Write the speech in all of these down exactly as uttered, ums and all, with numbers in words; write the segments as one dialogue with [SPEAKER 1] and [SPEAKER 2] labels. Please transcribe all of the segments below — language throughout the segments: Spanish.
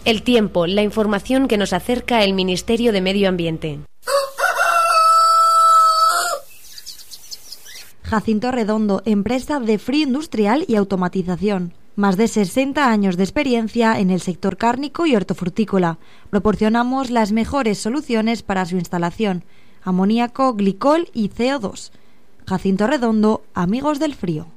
[SPEAKER 1] El tiempo, la información que nos acerca el Ministerio de Medio Ambiente.
[SPEAKER 2] Jacinto Redondo, empresa de frío industrial y automatización. Más de sesenta años de experiencia en el sector cárnico y hortofrutícola. Proporcionamos las mejores soluciones para su instalación: amoníaco, glicol y C O dos. Jacinto Redondo, amigos del frío.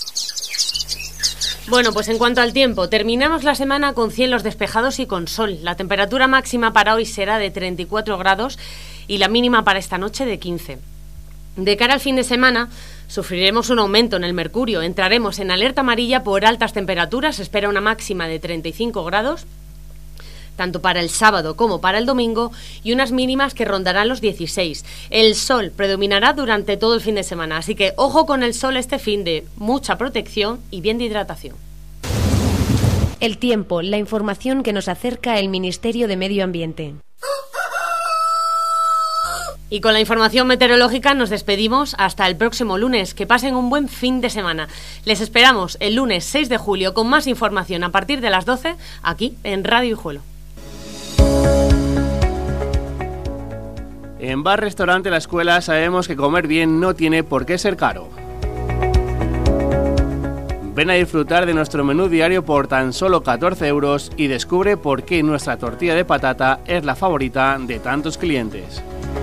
[SPEAKER 3] Bueno, pues en cuanto al tiempo, terminamos la semana con cielos despejados y con sol. La temperatura máxima para hoy será de treinta y cuatro grados y la mínima para esta noche de quince. De cara al fin de semana, sufriremos un aumento en el mercurio. Entraremos en alerta amarilla por altas temperaturas. Se espera una máxima de treinta y cinco grados, tanto para el sábado como para el domingo, y unas mínimas que rondarán los dieciséis. El sol predominará durante todo el fin de semana, así que ojo con el sol este fin de, mucha protección y bien de hidratación.
[SPEAKER 1] El tiempo, la información que nos acerca el Ministerio de Medio Ambiente.
[SPEAKER 3] Y con la información meteorológica nos despedimos hasta el próximo lunes. Que pasen un buen fin de semana. Les esperamos el lunes seis de julio con más información a partir de las doce aquí en Radio Hijuelo.
[SPEAKER 4] En Bar Restaurante La Escuela sabemos que comer bien no tiene por qué ser caro. Ven a disfrutar de nuestro menú diario por tan solo catorce euros y descubre por qué nuestra tortilla de patata es la favorita de tantos clientes.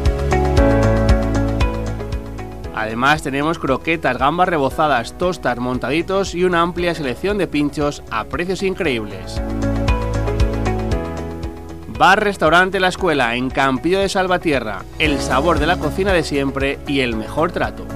[SPEAKER 4] Además tenemos croquetas, gambas rebozadas, tostas, montaditos y una amplia selección de pinchos a precios increíbles. Bar Restaurante La Escuela en Campillo de Salvatierra, el sabor de la cocina de siempre y el mejor trato.